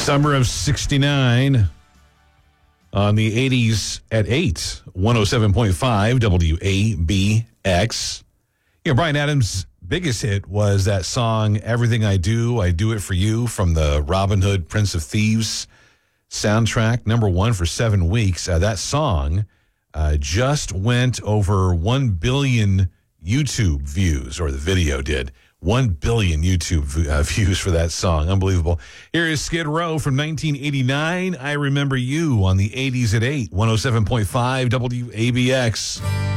Summer of 69 on the 80s at 8, 107.5 WABX. Bryan Adams' biggest hit was that song, Everything I Do It For You, from the Robin Hood, Prince of Thieves soundtrack, number one for 7 weeks. That song just went over 1 billion YouTube views, or the video did. 1 billion YouTube views for that song. Unbelievable. Here is Skid Row from 1989. I Remember You on the 80s at 8, 107.5 WABX.